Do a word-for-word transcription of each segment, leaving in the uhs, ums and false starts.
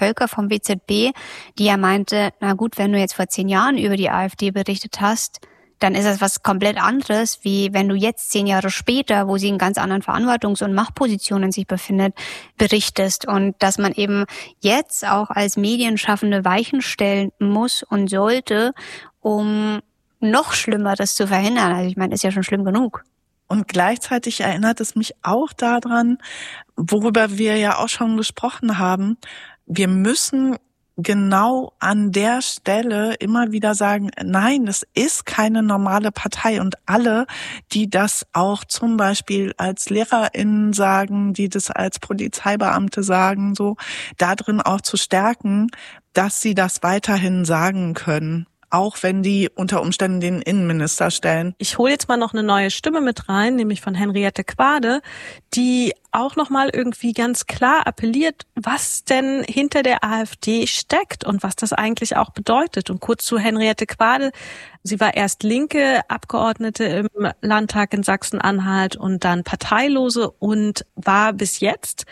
Völker vom W Z B, die ja meinte, na gut, wenn du jetzt vor zehn Jahren über die AfD berichtet hast, dann ist das was komplett anderes, wie wenn du jetzt zehn Jahre später, wo sie in ganz anderen Verantwortungs- und Machtpositionen sich befindet, berichtest. Und dass man eben jetzt auch als Medienschaffende Weichen stellen muss und sollte, um noch Schlimmeres zu verhindern. Also ich meine, ist ja schon schlimm genug. Und gleichzeitig erinnert es mich auch daran, worüber wir ja auch schon gesprochen haben. Wir müssen genau an der Stelle immer wieder sagen, nein, es ist keine normale Partei. Und alle, die das auch zum Beispiel als LehrerInnen sagen, die das als Polizeibeamte sagen, so darin auch zu stärken, dass sie das weiterhin sagen können. Auch wenn die unter Umständen den Innenminister stellen. Ich hole jetzt mal noch eine neue Stimme mit rein, nämlich von Henriette Quade, die auch nochmal irgendwie ganz klar appelliert, was denn hinter der AfD steckt und was das eigentlich auch bedeutet. Und kurz zu Henriette Quade. Sie war erst linke Abgeordnete im Landtag in Sachsen-Anhalt und dann Parteilose und war bis jetzt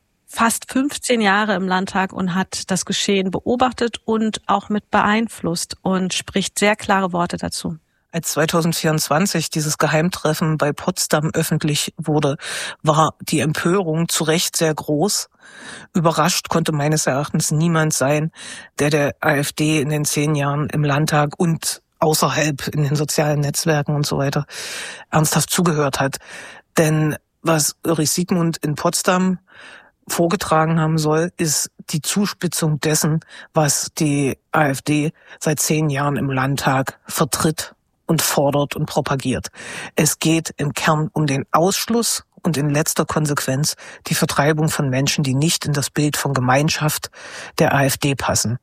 fast fünfzehn Jahre im Landtag und hat das Geschehen beobachtet und auch mit beeinflusst und spricht sehr klare Worte dazu. Als zweitausendvierundzwanzig dieses Geheimtreffen bei Potsdam öffentlich wurde, war die Empörung zu Recht sehr groß. Überrascht konnte meines Erachtens niemand sein, der der AfD in den zehn Jahren im Landtag und außerhalb in den sozialen Netzwerken und so weiter ernsthaft zugehört hat. Denn was Ulrich Siegmund in Potsdam vorgetragen haben soll, ist die Zuspitzung dessen, was die AfD seit zehn Jahren im Landtag vertritt und fordert und propagiert. Es geht im Kern um den Ausschluss und in letzter Konsequenz die Vertreibung von Menschen, die nicht in das Bild von Gemeinschaft der AfD passen.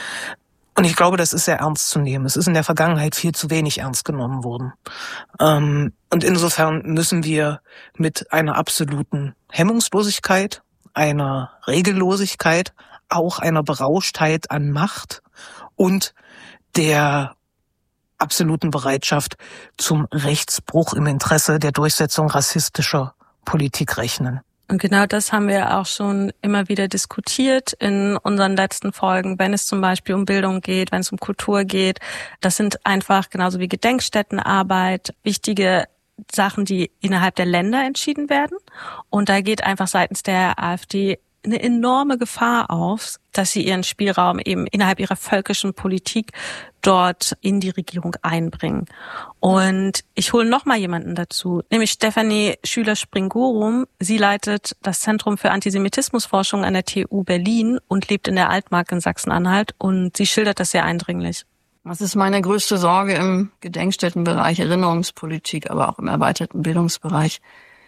Und ich glaube, das ist sehr ernst zu nehmen. Es ist in der Vergangenheit viel zu wenig ernst genommen worden. Und insofern müssen wir mit einer absoluten Hemmungslosigkeit, einer Regellosigkeit, auch einer Berauschtheit an Macht und der absoluten Bereitschaft zum Rechtsbruch im Interesse der Durchsetzung rassistischer Politik rechnen. Und genau das haben wir auch schon immer wieder diskutiert in unseren letzten Folgen, wenn es zum Beispiel um Bildung geht, wenn es um Kultur geht. Das sind einfach genauso wie Gedenkstättenarbeit wichtige Sachen, die innerhalb der Länder entschieden werden. Und da geht einfach seitens der AfD eine enorme Gefahr auf, dass sie ihren Spielraum eben innerhalb ihrer völkischen Politik dort in die Regierung einbringen. Und ich hole noch mal jemanden dazu, nämlich Stefanie Schüler-Springorum. Sie leitet das Zentrum für Antisemitismusforschung an der T U Berlin und lebt in der Altmark in Sachsen-Anhalt. Und sie schildert das sehr eindringlich. Das ist meine größte Sorge im Gedenkstättenbereich, Erinnerungspolitik, aber auch im erweiterten Bildungsbereich.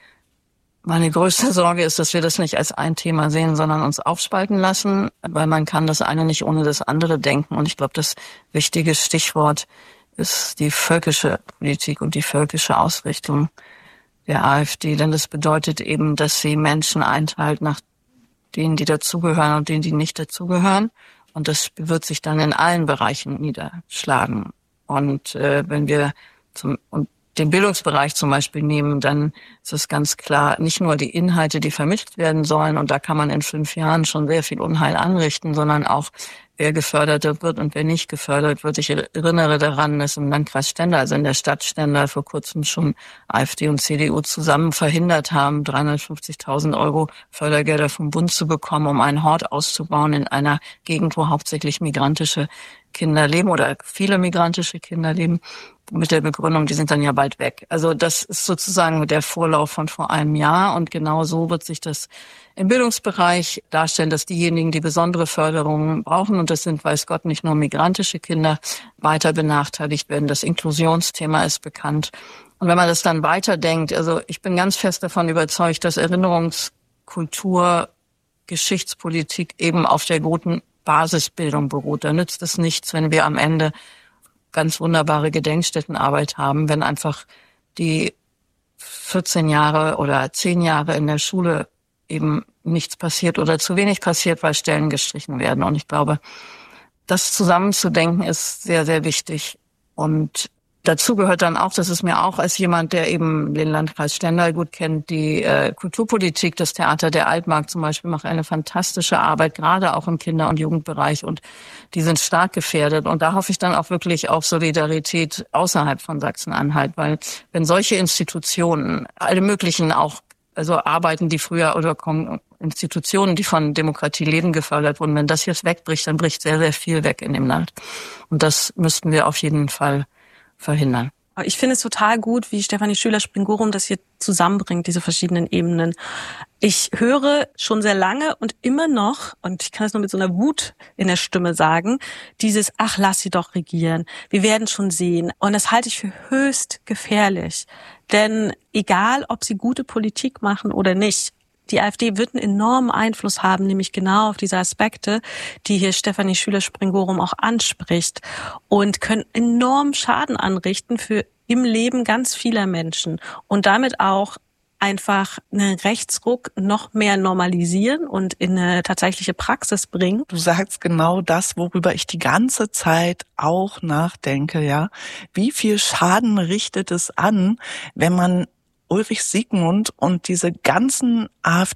Meine größte Sorge ist, dass wir das nicht als ein Thema sehen, sondern uns aufspalten lassen, weil man kann das eine nicht ohne das andere denken. Und ich glaube, das wichtige Stichwort ist die völkische Politik und die völkische Ausrichtung der AfD. Denn das bedeutet eben, dass sie Menschen einteilt nach denen, die dazugehören und denen, die nicht dazugehören. Und das wird sich dann in allen Bereichen niederschlagen. Und äh, wenn wir zum und den Bildungsbereich zum Beispiel nehmen, dann ist es ganz klar, nicht nur die Inhalte, die vermittelt werden sollen, und da kann man in fünf Jahren schon sehr viel Unheil anrichten, sondern auch, wer gefördert wird und wer nicht gefördert wird. Ich erinnere daran, dass im Landkreis Stendal, also in der Stadt Stendal, vor kurzem schon AfD und C D U zusammen verhindert haben, dreihundertfünfzigtausend Euro Fördergelder vom Bund zu bekommen, um einen Hort auszubauen in einer Gegend, wo hauptsächlich migrantische Kinder leben oder viele migrantische Kinder leben, mit der Begründung, die sind dann ja bald weg. Also das ist sozusagen der Vorlauf von vor einem Jahr, und genau so wird sich das im Bildungsbereich darstellen, dass diejenigen, die besondere Förderungen brauchen, und das sind, weiß Gott, nicht nur migrantische Kinder, weiter benachteiligt werden. Das Inklusionsthema ist bekannt. Und wenn man das dann weiterdenkt, also ich bin ganz fest davon überzeugt, dass Erinnerungskultur, Geschichtspolitik eben auf der guten Basisbildung beruht. Da nützt es nichts, wenn wir am Ende ganz wunderbare Gedenkstättenarbeit haben, wenn einfach die vierzehn Jahre oder zehn Jahre in der Schule eben nichts passiert oder zu wenig passiert, weil Stellen gestrichen werden. Und ich glaube, das zusammenzudenken ist sehr, sehr wichtig. Und Dazu gehört dann auch, das ist mir auch als jemand, der eben den Landkreis Stendal gut kennt, die äh, Kulturpolitik, das Theater der Altmark zum Beispiel macht eine fantastische Arbeit, gerade auch im Kinder- und Jugendbereich, und die sind stark gefährdet. Und da hoffe ich dann auch wirklich auf Solidarität außerhalb von Sachsen-Anhalt, weil wenn solche Institutionen, alle möglichen auch, also Arbeiten, die früher oder Institutionen, die von Demokratie leben, gefördert wurden, wenn das jetzt wegbricht, dann bricht sehr, sehr viel weg in dem Land. Und das müssten wir auf jeden Fall verhindern. Ich finde es total gut, wie Stefanie Schüler-Springorum das hier zusammenbringt, diese verschiedenen Ebenen. Ich höre schon sehr lange und immer noch, und ich kann es nur mit so einer Wut in der Stimme sagen, dieses, ach, lass sie doch regieren. Wir werden schon sehen. Und das halte ich für höchst gefährlich. Denn egal, ob sie gute Politik machen oder nicht, die AfD wird einen enormen Einfluss haben, nämlich genau auf diese Aspekte, die hier Stefanie Schüler-Springorum auch anspricht, und können enorm Schaden anrichten für im Leben ganz vieler Menschen und damit auch einfach einen Rechtsruck noch mehr normalisieren und in eine tatsächliche Praxis bringen. Du sagst genau das, worüber ich die ganze Zeit auch nachdenke, ja. Wie viel Schaden richtet es an, wenn man Ulrich Siegmund und diese ganzen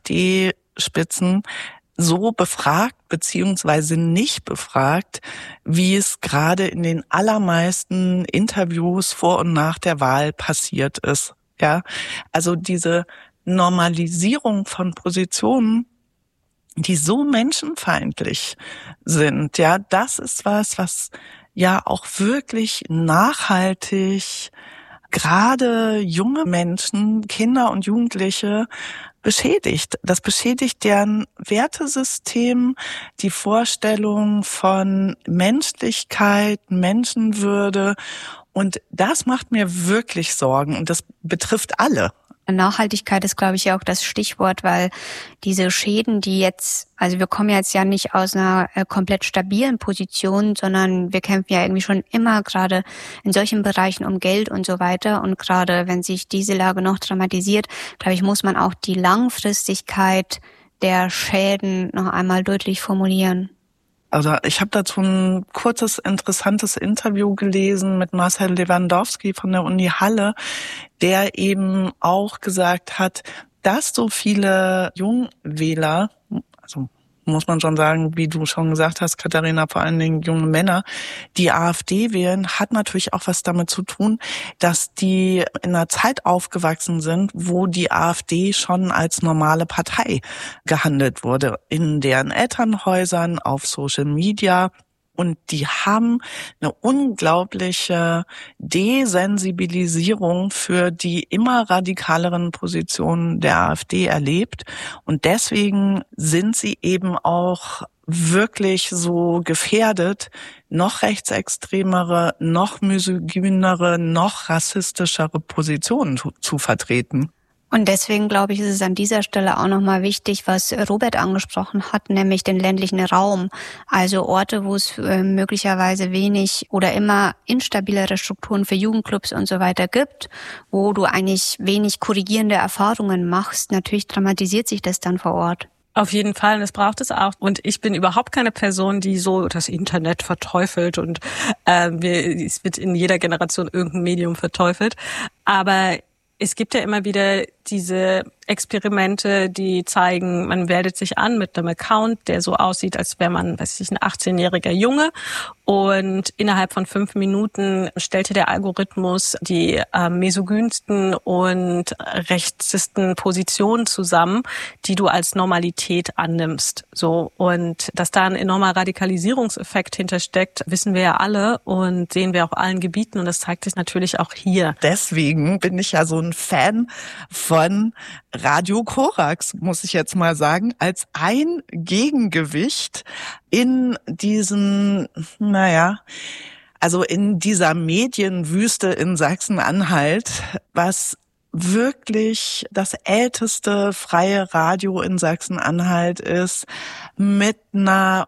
AfD-Spitzen so befragt beziehungsweise nicht befragt, wie es gerade in den allermeisten Interviews vor und nach der Wahl passiert ist. Ja, also diese Normalisierung von Positionen, die so menschenfeindlich sind, ja, das ist was, was ja auch wirklich nachhaltig gerade junge Menschen, Kinder und Jugendliche beschädigt. Das beschädigt deren Wertesystem, die Vorstellung von Menschlichkeit, Menschenwürde. Und das macht mir wirklich Sorgen. Und das betrifft alle. Nachhaltigkeit ist, glaube ich, ja auch das Stichwort, weil diese Schäden, die jetzt, also wir kommen jetzt ja nicht aus einer äh, komplett stabilen Position, sondern wir kämpfen ja irgendwie schon immer gerade in solchen Bereichen um Geld und so weiter. Und gerade wenn sich diese Lage noch dramatisiert, glaube ich, muss man auch die Langfristigkeit der Schäden noch einmal deutlich formulieren. Also ich habe dazu ein kurzes, interessantes Interview gelesen mit Marcel Lewandowski von der Uni Halle, der eben auch gesagt hat, dass so viele Jungwähler, also muss man schon sagen, wie du schon gesagt hast, Katharina, vor allen Dingen junge Männer, die AfD wählen, hat natürlich auch was damit zu tun, dass die in einer Zeit aufgewachsen sind, wo die AfD schon als normale Partei gehandelt wurde, in deren Elternhäusern, auf Social Media. Und die haben eine unglaubliche Desensibilisierung für die immer radikaleren Positionen der AfD erlebt. Und deswegen sind sie eben auch wirklich so gefährdet, noch rechtsextremere, noch misogynere, noch rassistischere Positionen zu, zu vertreten. Und deswegen, glaube ich, ist es an dieser Stelle auch nochmal wichtig, was Robert angesprochen hat, nämlich den ländlichen Raum. Also Orte, wo es äh, möglicherweise wenig oder immer instabilere Strukturen für Jugendclubs und so weiter gibt, wo du eigentlich wenig korrigierende Erfahrungen machst. Natürlich dramatisiert sich das dann vor Ort. Auf jeden Fall, das braucht es auch. Und ich bin überhaupt keine Person, die so das Internet verteufelt und äh, es wird in jeder Generation irgendein Medium verteufelt. Aber es gibt ja immer wieder diese Experimente, die zeigen, man meldet sich an mit einem Account, der so aussieht, als wäre man, weiß ich, ein achtzehnjähriger Junge. Und innerhalb von fünf Minuten stellte der Algorithmus die äh, misogynsten und rechtesten Positionen zusammen, die du als Normalität annimmst. So, und dass da ein enormer Radikalisierungseffekt hintersteckt, wissen wir ja alle und sehen wir auf allen Gebieten. Und das zeigt sich natürlich auch hier. Deswegen bin ich ja so ein Fan von Radio Korax, muss ich jetzt mal sagen, als ein Gegengewicht in diesen, naja, also in dieser Medienwüste in Sachsen-Anhalt, was wirklich das älteste freie Radio in Sachsen-Anhalt ist, mit einer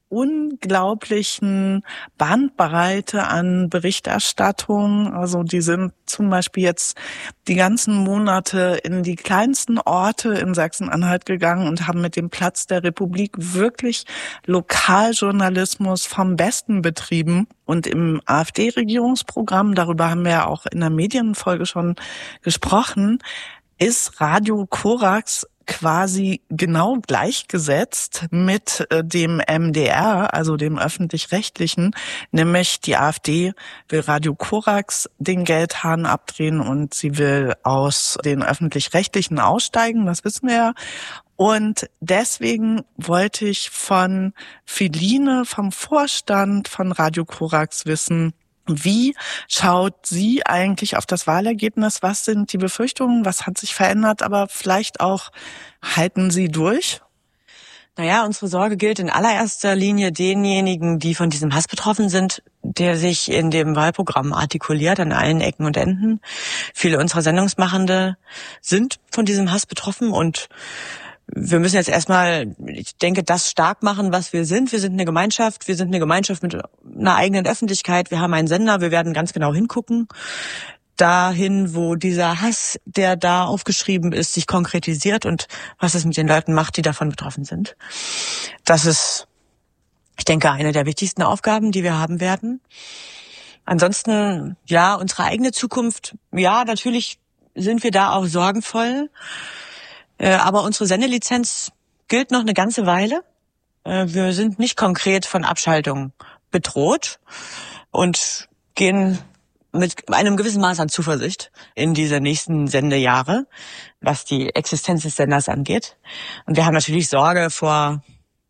unglaublichen Bandbreite an Berichterstattung. Also die sind zum Beispiel jetzt die ganzen Monate in die kleinsten Orte in Sachsen-Anhalt gegangen und haben mit dem Platz der Republik wirklich Lokaljournalismus vom Besten betrieben. Und im AfD-Regierungsprogramm, darüber haben wir ja auch in der Medienfolge schon gesprochen, ist Radio Korax quasi genau gleichgesetzt mit äh, dem M D R, also dem Öffentlich-Rechtlichen, nämlich die AfD will Radio Korax den Geldhahn abdrehen und sie will aus den Öffentlich-Rechtlichen aussteigen, das wissen wir ja. Und deswegen wollte ich von Feline, vom Vorstand von Radio Korax wissen, wie schaut sie eigentlich auf das Wahlergebnis? Was sind die Befürchtungen? Was hat sich verändert? Aber vielleicht auch, halten Sie durch? Naja, unsere Sorge gilt in allererster Linie denjenigen, die von diesem Hass betroffen sind, der sich in dem Wahlprogramm artikuliert an allen Ecken und Enden. Viele unserer Sendungsmachende sind von diesem Hass betroffen und wir müssen jetzt erstmal, ich denke, das stark machen, was wir sind. Wir sind eine Gemeinschaft, wir sind eine Gemeinschaft mit einer eigenen Öffentlichkeit. Wir haben einen Sender, wir werden ganz genau hingucken. Dahin, wo dieser Hass, der da aufgeschrieben ist, sich konkretisiert und was es mit den Leuten macht, die davon betroffen sind. Das ist, ich denke, eine der wichtigsten Aufgaben, die wir haben werden. Ansonsten, ja, unsere eigene Zukunft, ja, natürlich sind wir da auch sorgenvoll. Aber unsere Sendelizenz gilt noch eine ganze Weile. Wir sind nicht konkret von Abschaltung bedroht und gehen mit einem gewissen Maß an Zuversicht in diese nächsten Sendejahre, was die Existenz des Senders angeht. Und wir haben natürlich Sorge vor,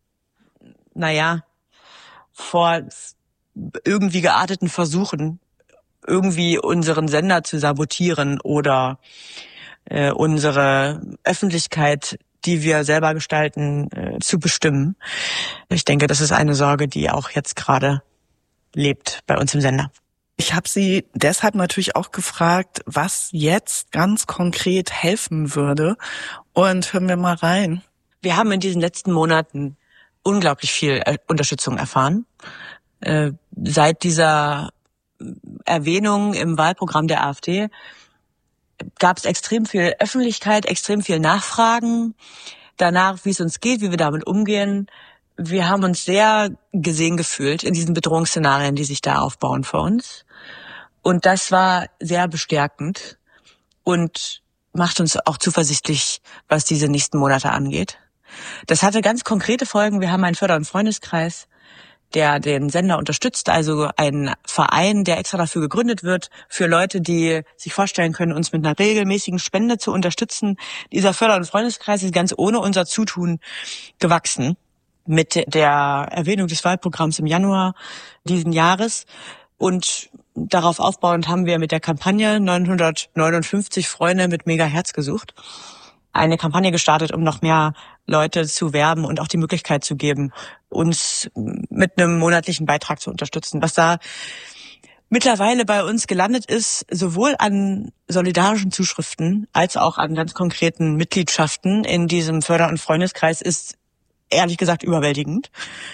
naja, vor irgendwie gearteten Versuchen, irgendwie unseren Sender zu sabotieren oder äh, unsere Öffentlichkeit, die wir selber gestalten, äh, zu bestimmen. Ich denke, das ist eine Sorge, die auch jetzt gerade lebt bei uns im Sender. Ich habe Sie deshalb natürlich auch gefragt, was jetzt ganz konkret helfen würde. Und hören wir mal rein. Wir haben in diesen letzten Monaten unglaublich viel Unterstützung erfahren. Äh, seit dieser Erwähnung im Wahlprogramm der AfD gab es extrem viel Öffentlichkeit, extrem viel Nachfragen danach, wie es uns geht, wie wir damit umgehen. Wir haben uns sehr gesehen gefühlt in diesen Bedrohungsszenarien, die sich da aufbauen für uns. Und das war sehr bestärkend und macht uns auch zuversichtlich, was diese nächsten Monate angeht. Das hatte ganz konkrete Folgen. Wir haben einen Förder- und Freundeskreis, der den Sender unterstützt, also ein Verein, der extra dafür gegründet wird, für Leute, die sich vorstellen können, uns mit einer regelmäßigen Spende zu unterstützen. Dieser Förder- und Freundeskreis ist ganz ohne unser Zutun gewachsen mit der Erwähnung des Wahlprogramms im Januar diesen Jahres. Und darauf aufbauend haben wir mit der Kampagne neunhundertneunundfünfzig Freunde mit Mega Herz gesucht eine Kampagne gestartet, um noch mehr Leute zu werben und auch die Möglichkeit zu geben, uns mit einem monatlichen Beitrag zu unterstützen. Was da mittlerweile bei uns gelandet ist, sowohl an solidarischen Zuschriften als auch an ganz konkreten Mitgliedschaften in diesem Förder- und Freundeskreis, ist ehrlich gesagt überwältigend.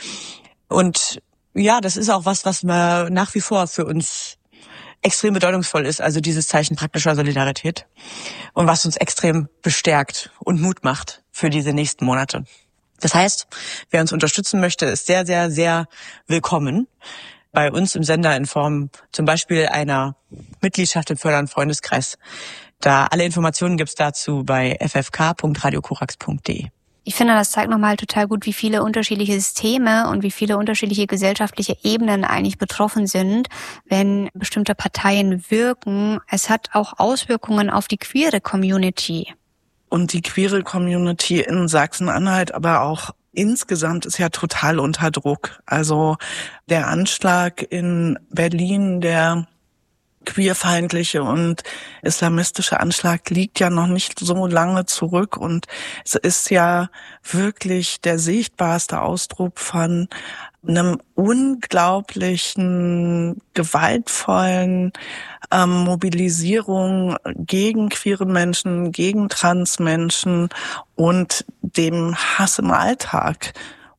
Und ja, das ist auch was, was wir nach wie vor für uns extrem bedeutungsvoll ist, also dieses Zeichen praktischer Solidarität und was uns extrem bestärkt und Mut macht für diese nächsten Monate. Das heißt, wer uns unterstützen möchte, ist sehr, sehr, sehr willkommen bei uns im Sender in Form zum Beispiel einer Mitgliedschaft im Förder- und Freundeskreis. Da alle Informationen gibt's dazu bei f f k punkt radio korax punkt d e. Ich finde, das zeigt nochmal total gut, wie viele unterschiedliche Systeme und wie viele unterschiedliche gesellschaftliche Ebenen eigentlich betroffen sind, wenn bestimmte Parteien wirken. Es hat auch Auswirkungen auf die queere Community. Und die queere Community in Sachsen-Anhalt, aber auch insgesamt ist ja total unter Druck. Also der Anschlag in Berlin, der queerfeindliche und islamistische Anschlag liegt ja noch nicht so lange zurück und es ist ja wirklich der sichtbarste Ausdruck von einem unglaublichen, gewaltvollen ähm, Mobilisierung gegen queere Menschen, gegen Transmenschen und dem Hass im Alltag.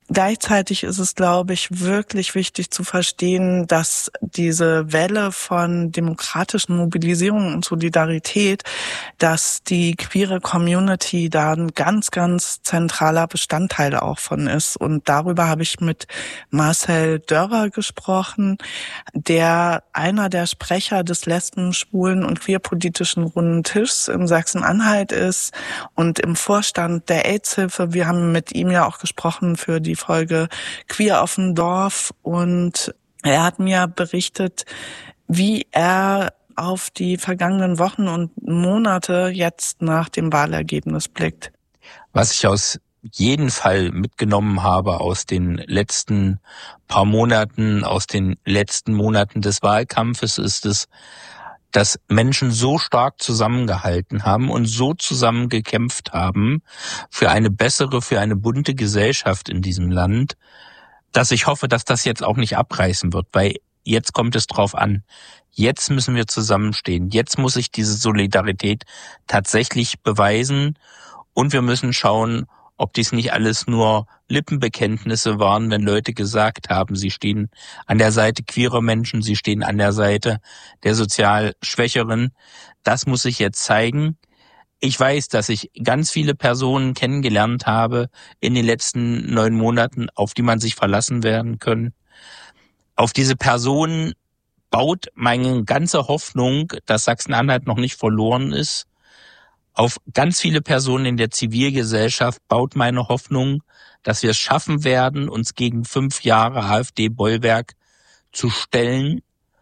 Gleichzeitig ist es, glaube ich, wirklich wichtig zu verstehen, dass diese Welle von demokratischen Mobilisierung und Solidarität, dass die queere Community da ein ganz, ganz zentraler Bestandteil auch von ist. Und darüber habe ich mit Marcel Dörrer gesprochen, der einer der Sprecher des Lesben-, Schwulen- und queerpolitischen Runden Tischs in Sachsen-Anhalt ist und im Vorstand der AIDS-Hilfe. Wir haben mit ihm ja auch gesprochen für die Folge Queer auf dem Dorf, und er hat mir berichtet, wie er auf die vergangenen Wochen und Monate jetzt nach dem Wahlergebnis blickt. Was ich aus jeden Fall mitgenommen habe aus den letzten paar Monaten, aus den letzten Monaten des Wahlkampfes, ist es, dass Menschen so stark zusammengehalten haben und so zusammen gekämpft haben für eine bessere, für eine bunte Gesellschaft in diesem Land, dass ich hoffe, dass das jetzt auch nicht abreißen wird, weil jetzt kommt es drauf an. Jetzt müssen wir zusammenstehen. Jetzt muss sich diese Solidarität tatsächlich beweisen, und wir müssen schauen, ob dies nicht alles nur Lippenbekenntnisse waren, wenn Leute gesagt haben, sie stehen an der Seite queerer Menschen, sie stehen an der Seite der sozial Schwächeren. Das muss sich jetzt zeigen. Ich weiß, dass ich ganz viele Personen kennengelernt habe in den letzten neun Monaten, auf die man sich verlassen werden können. Auf diese Personen baut meine ganze Hoffnung, dass Sachsen-Anhalt noch nicht verloren ist. Auf ganz viele Personen in der Zivilgesellschaft baut meine Hoffnung, dass wir es schaffen werden, uns gegen fünf Jahre AfD-Bollwerk zu stellen,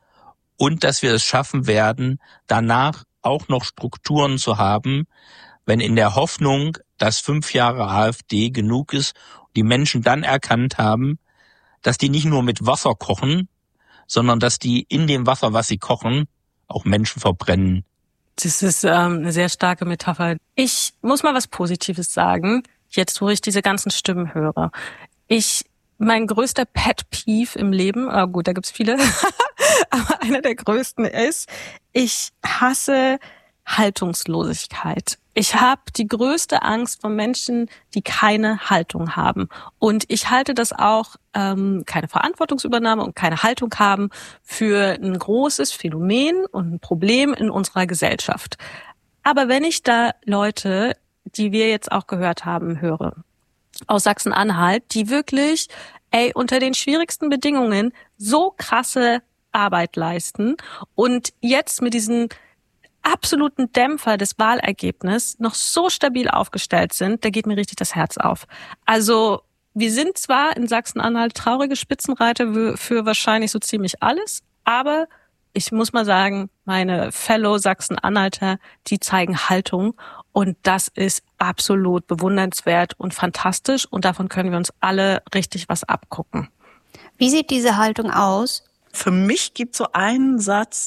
und dass wir es schaffen werden, danach auch noch Strukturen zu haben, wenn in der Hoffnung, dass fünf Jahre AfD genug ist, die Menschen dann erkannt haben, dass die nicht nur mit Wasser kochen, sondern dass die in dem Wasser, was sie kochen, auch Menschen verbrennen. Das ist ähm, eine sehr starke Metapher. Ich muss mal was Positives sagen, jetzt wo ich diese ganzen Stimmen höre. Ich, mein größter Pet Peeve im Leben, oh gut, da gibt's viele, aber einer der größten ist, ich hasse Haltungslosigkeit. Ich habe die größte Angst vor Menschen, die keine Haltung haben. Und ich halte das auch, ähm, keine Verantwortungsübernahme und keine Haltung haben, für ein großes Phänomen und ein Problem in unserer Gesellschaft. Aber wenn ich da Leute, die wir jetzt auch gehört haben, höre, aus Sachsen-Anhalt, die wirklich, ey, unter den schwierigsten Bedingungen so krasse Arbeit leisten und jetzt mit diesen absoluten Dämpfer des Wahlergebnisses noch so stabil aufgestellt sind, da geht mir richtig das Herz auf. Also wir sind zwar in Sachsen-Anhalt traurige Spitzenreiter für wahrscheinlich so ziemlich alles, aber ich muss mal sagen, meine Fellow Sachsen-Anhalter, die zeigen Haltung, und das ist absolut bewundernswert und fantastisch, und davon können wir uns alle richtig was abgucken. Wie sieht diese Haltung aus? Für mich gibt es so einen Satz,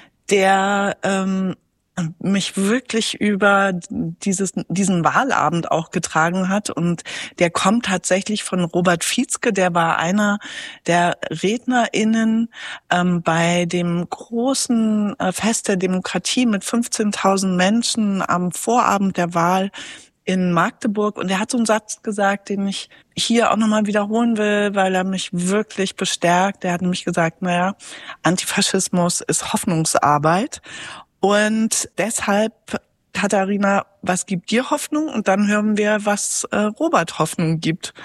der ähm, mich wirklich über dieses diesen Wahlabend auch getragen hat, und der kommt tatsächlich von Robert Fitzke. Der war einer der RednerInnen ähm, bei dem großen äh, Fest der Demokratie mit fünfzehntausend Menschen am Vorabend der Wahl in Magdeburg, und er hat so einen Satz gesagt, den ich hier auch nochmal wiederholen will, weil er mich wirklich bestärkt. Er hat nämlich gesagt, naja, Antifaschismus ist Hoffnungsarbeit, und deshalb, Katharina, was gibt dir Hoffnung? Und dann hören wir, was äh, Robert Hoffnung gibt.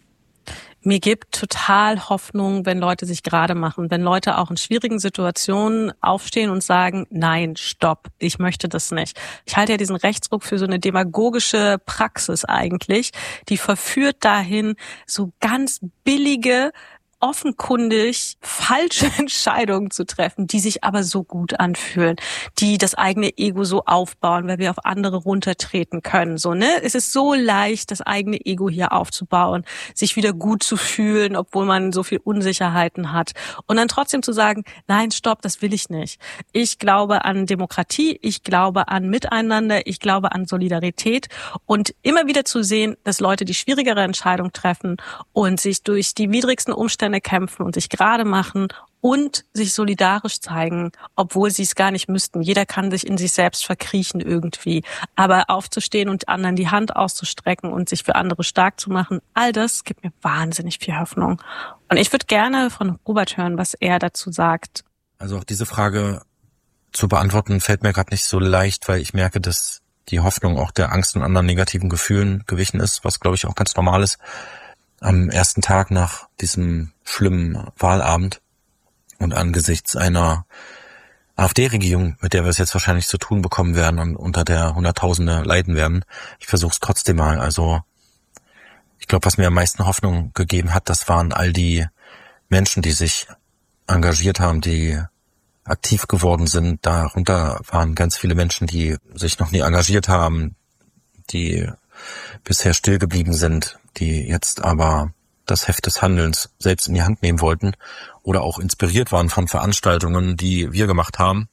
Mir gibt total Hoffnung, wenn Leute sich gerade machen, wenn Leute auch in schwierigen Situationen aufstehen und sagen, nein, stopp, ich möchte das nicht. Ich halte ja diesen Rechtsruck für so eine demagogische Praxis eigentlich, die verführt dahin, so ganz billige, offenkundig falsche Entscheidungen zu treffen, die sich aber so gut anfühlen, die das eigene Ego so aufbauen, weil wir auf andere runtertreten können. So, ne? Es ist so leicht, das eigene Ego hier aufzubauen, sich wieder gut zu fühlen, obwohl man so viel Unsicherheiten hat. Und dann trotzdem zu sagen, nein, stopp, das will ich nicht. Ich glaube an Demokratie, ich glaube an Miteinander, ich glaube an Solidarität, und immer wieder zu sehen, dass Leute die schwierigere Entscheidung treffen und sich durch die widrigsten Umstände kämpfen und sich gerade machen und sich solidarisch zeigen, obwohl sie es gar nicht müssten. Jeder kann sich in sich selbst verkriechen irgendwie. Aber aufzustehen und anderen die Hand auszustrecken und sich für andere stark zu machen, all das gibt mir wahnsinnig viel Hoffnung. Und ich würde gerne von Robert hören, was er dazu sagt. Also auch diese Frage zu beantworten fällt mir gerade nicht so leicht, weil ich merke, dass die Hoffnung auch der Angst und anderen negativen Gefühlen gewichen ist, was glaube ich auch ganz normal ist. Am ersten Tag nach diesem schlimmen Wahlabend und angesichts einer AfD-Regierung, mit der wir es jetzt wahrscheinlich zu tun bekommen werden und unter der Hunderttausende leiden werden, ich versuche es trotzdem mal. Also ich glaube, was mir am meisten Hoffnung gegeben hat, das waren all die Menschen, die sich engagiert haben, die aktiv geworden sind. Darunter waren ganz viele Menschen, die sich noch nie engagiert haben, die bisher still geblieben sind, die jetzt aber das Heft des Handelns selbst in die Hand nehmen wollten oder auch inspiriert waren von Veranstaltungen, die wir gemacht haben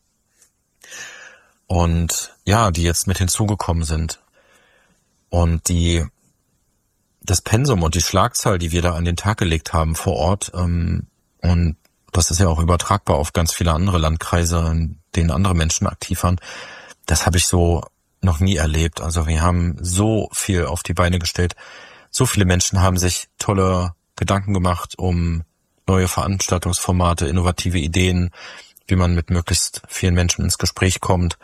und ja, die jetzt mit hinzugekommen sind. Und die das Pensum und die Schlagzahl, die wir da an den Tag gelegt haben vor Ort, ähm, und das ist ja auch übertragbar auf ganz viele andere Landkreise, in denen andere Menschen aktiv waren, das habe ich so noch nie erlebt. Also wir haben so viel auf die Beine gestellt. So viele Menschen haben sich tolle Gedanken gemacht um neue Veranstaltungsformate, innovative Ideen, wie man mit möglichst vielen Menschen ins Gespräch kommt.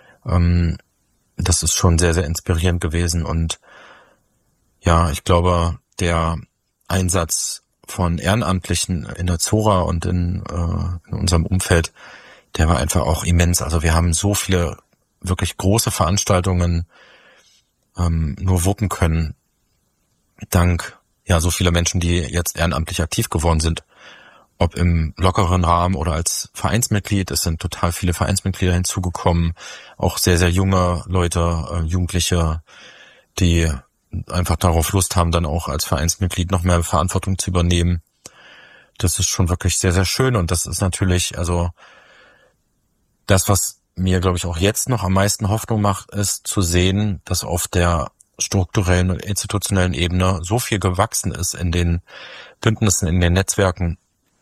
Das ist schon sehr, sehr inspirierend gewesen. Und ja, ich glaube, der Einsatz von Ehrenamtlichen in der Zora und in, in unserem Umfeld, der war einfach auch immens. Also wir haben so viele wirklich große Veranstaltungen nur wuppen können, dank ja so vieler Menschen, die jetzt ehrenamtlich aktiv geworden sind, ob im lockeren Rahmen oder als Vereinsmitglied. Es sind total viele Vereinsmitglieder hinzugekommen, auch sehr, sehr junge Leute, äh, Jugendliche, die einfach darauf Lust haben, dann auch als Vereinsmitglied noch mehr Verantwortung zu übernehmen. Das ist schon wirklich sehr, sehr schön und das ist natürlich, also das, was mir, glaube ich, auch jetzt noch am meisten Hoffnung macht, ist zu sehen, dass auf der strukturellen und institutionellen Ebene so viel gewachsen ist in den Bündnissen, in den Netzwerken,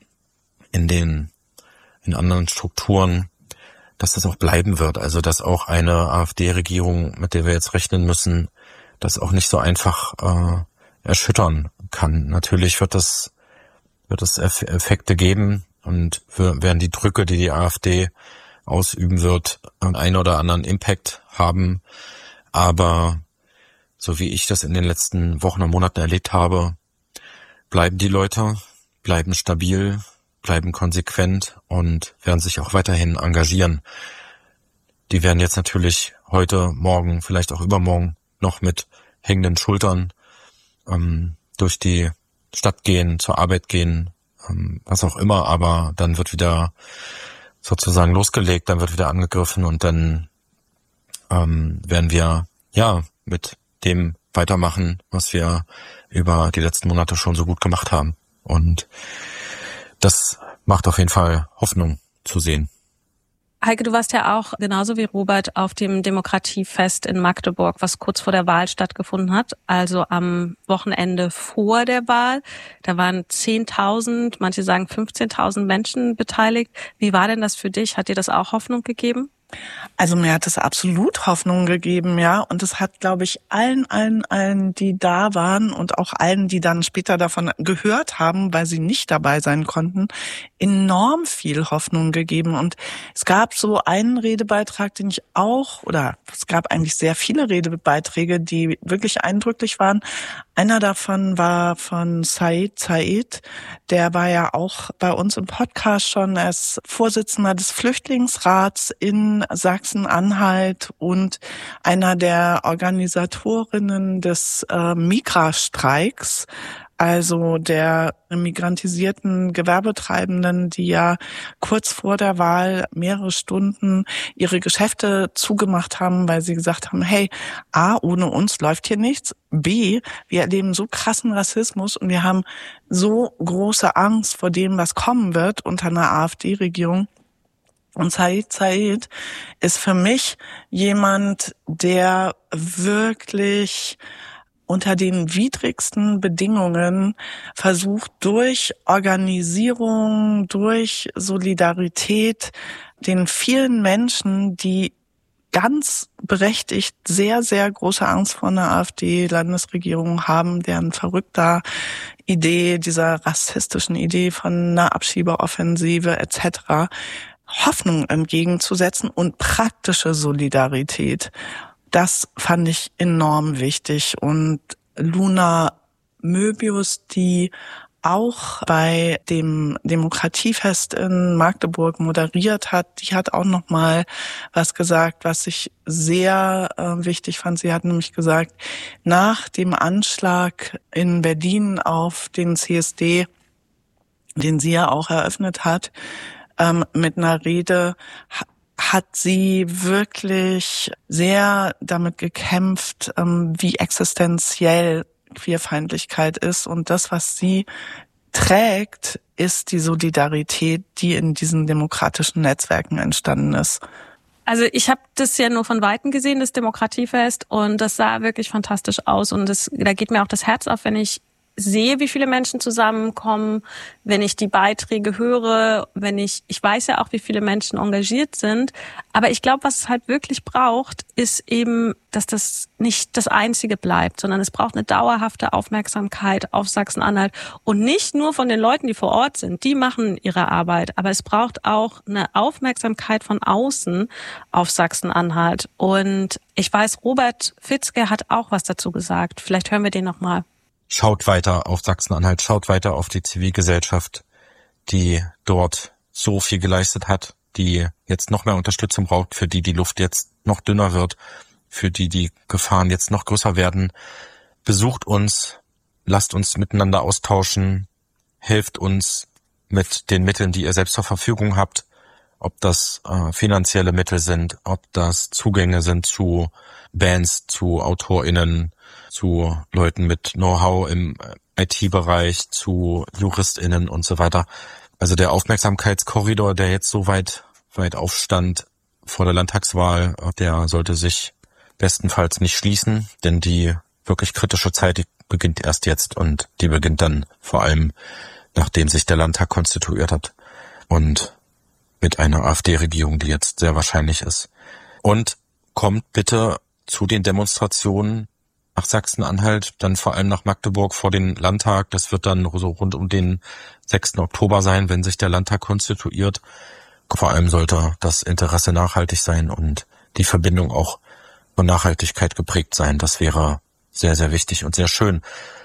in den in anderen Strukturen, dass das auch bleiben wird. Also dass auch eine AfD-Regierung, mit der wir jetzt rechnen müssen, das auch nicht so einfach äh, erschüttern kann. Natürlich wird das wird es Effekte geben und werden die Drücke, die die AfD ausüben wird, einen oder anderen Impact haben. Aber so wie ich das in den letzten Wochen und Monaten erlebt habe, bleiben die Leute, bleiben stabil, bleiben konsequent und werden sich auch weiterhin engagieren. Die werden jetzt natürlich heute, morgen, vielleicht auch übermorgen noch mit hängenden Schultern ähm, durch die Stadt gehen, zur Arbeit gehen, ähm, was auch immer, aber dann wird wieder sozusagen losgelegt, dann wird wieder angegriffen und dann ähm, werden wir ja mit dem weitermachen, was wir über die letzten Monate schon so gut gemacht haben. Und das macht auf jeden Fall Hoffnung zu sehen. Heike, du warst ja auch genauso wie Robert auf dem Demokratiefest in Magdeburg, was kurz vor der Wahl stattgefunden hat, also am Wochenende vor der Wahl. Da waren zehntausend, manche sagen fünfzehntausend Menschen beteiligt. Wie war denn das für dich? Hat dir das auch Hoffnung gegeben? Also mir hat es absolut Hoffnung gegeben, ja. Und es hat, glaube ich, allen, allen, allen, die da waren und auch allen, die dann später davon gehört haben, weil sie nicht dabei sein konnten, enorm viel Hoffnung gegeben. Und es gab so einen Redebeitrag, den ich auch, oder es gab eigentlich sehr viele Redebeiträge, die wirklich eindrücklich waren. Einer davon war von Said Said, der war ja auch bei uns im Podcast schon als Vorsitzender des Flüchtlingsrats in Sachsen-Anhalt und einer der Organisatorinnen des äh, Migra-Streiks, also der migrantisierten Gewerbetreibenden, die ja kurz vor der Wahl mehrere Stunden ihre Geschäfte zugemacht haben, weil sie gesagt haben, hey, A, ohne uns läuft hier nichts, B, wir erleben so krassen Rassismus und wir haben so große Angst vor dem, was kommen wird unter einer AfD-Regierung. Und Said Said ist für mich jemand, der wirklich unter den widrigsten Bedingungen versucht, durch Organisierung, durch Solidarität den vielen Menschen, die ganz berechtigt sehr, sehr große Angst vor einer AfD-Landesregierung haben, deren verrückter Idee, dieser rassistischen Idee von einer Abschiebeoffensive et cetera, Hoffnung entgegenzusetzen und praktische Solidarität. Das fand ich enorm wichtig. Und Luna Möbius, die auch bei dem Demokratiefest in Magdeburg moderiert hat, die hat auch noch mal was gesagt, was ich sehr äh, wichtig fand. Sie hat nämlich gesagt, nach dem Anschlag in Berlin auf den C S D, den sie ja auch eröffnet hat, ähm, mit einer Rede, hat sie wirklich sehr damit gekämpft, ähm, wie existenziell Queerfeindlichkeit ist. Und das, was sie trägt, ist die Solidarität, die in diesen demokratischen Netzwerken entstanden ist. Also ich habe das ja nur von Weitem gesehen, das Demokratiefest, und das sah wirklich fantastisch aus. Und das, da geht mir auch das Herz auf, wenn ich sehe, wie viele Menschen zusammenkommen, wenn ich die Beiträge höre, wenn ich, ich weiß ja auch, wie viele Menschen engagiert sind, aber ich glaube, was es halt wirklich braucht, ist eben, dass das nicht das Einzige bleibt, sondern es braucht eine dauerhafte Aufmerksamkeit auf Sachsen-Anhalt und nicht nur von den Leuten, die vor Ort sind, die machen ihre Arbeit, aber es braucht auch eine Aufmerksamkeit von außen auf Sachsen-Anhalt. Und ich weiß, Robert Fitzke hat auch was dazu gesagt, vielleicht hören wir den nochmal. Schaut weiter auf Sachsen-Anhalt, schaut weiter auf die Zivilgesellschaft, die dort so viel geleistet hat, die jetzt noch mehr Unterstützung braucht, für die die Luft jetzt noch dünner wird, für die die Gefahren jetzt noch größer werden. Besucht uns, lasst uns miteinander austauschen, helft uns mit den Mitteln, die ihr selbst zur Verfügung habt, ob das äh, finanzielle Mittel sind, ob das Zugänge sind zu Bands, zu AutorInnen, zu Leuten mit Know-how im I T-Bereich, zu JuristInnen und so weiter. Also der Aufmerksamkeitskorridor, der jetzt so weit, weit aufstand vor der Landtagswahl, der sollte sich bestenfalls nicht schließen, denn die wirklich kritische Zeit, die beginnt erst jetzt und die beginnt dann vor allem, nachdem sich der Landtag konstituiert hat und mit einer AfD-Regierung, die jetzt sehr wahrscheinlich ist. Und kommt bitte zu den Demonstrationen nach Sachsen-Anhalt, dann vor allem nach Magdeburg vor den Landtag. Das wird dann so rund um den sechsten Oktober sein, wenn sich der Landtag konstituiert. Vor allem sollte das Interesse nachhaltig sein und die Verbindung auch von Nachhaltigkeit geprägt sein. Das wäre sehr, sehr wichtig und sehr schön.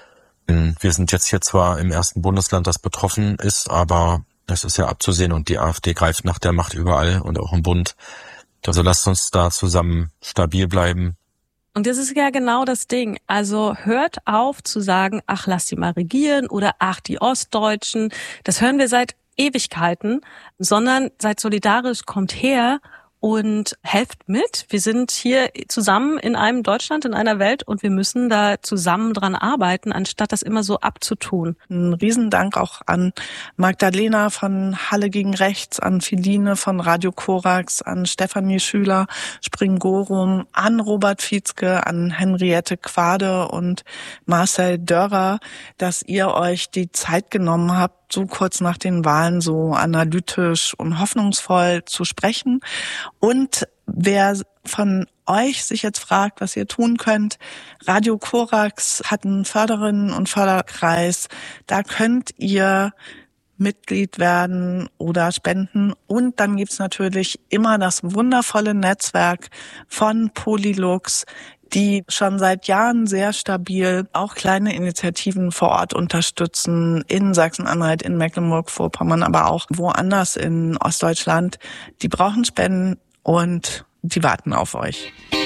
Wir sind jetzt hier zwar im ersten Bundesland, das betroffen ist, aber das ist ja abzusehen und die AfD greift nach der Macht überall und auch im Bund. Also lasst uns da zusammen stabil bleiben. Und das ist ja genau das Ding. Also hört auf zu sagen, ach, lass die mal regieren oder ach, die Ostdeutschen. Das hören wir seit Ewigkeiten, sondern seid solidarisch, kommt her und helft mit. Wir sind hier zusammen in einem Deutschland, in einer Welt und wir müssen da zusammen dran arbeiten, anstatt das immer so abzutun. Ein Riesendank auch an Magdalena von Halle gegen Rechts, an Philine von Radio Korax, an Stefanie Schüler, Springorum, an Robert Fitzke, an Henriette Quade und Marcel Dörrer, dass ihr euch die Zeit genommen habt, so kurz nach den Wahlen so analytisch und hoffnungsvoll zu sprechen. Und wer von euch sich jetzt fragt, was ihr tun könnt, Radio Korax hat einen Förderinnen- und Förderkreis. Da könnt ihr Mitglied werden oder spenden. Und dann gibt's natürlich immer das wundervolle Netzwerk von Polylux, die schon seit Jahren sehr stabil auch kleine Initiativen vor Ort unterstützen, in Sachsen-Anhalt, in Mecklenburg-Vorpommern, aber auch woanders in Ostdeutschland. Die brauchen Spenden und die warten auf euch.